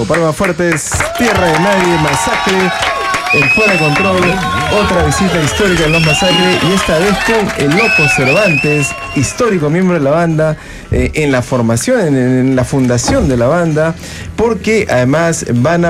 Control, Palmas Fuertes, Tierra de Nadie, Masacre, el Fuera de Control, otra visita histórica en Los Masacre, y esta vez con el Loco Cervantes, histórico miembro de la banda, en la formación, en la fundación de la banda, porque además van a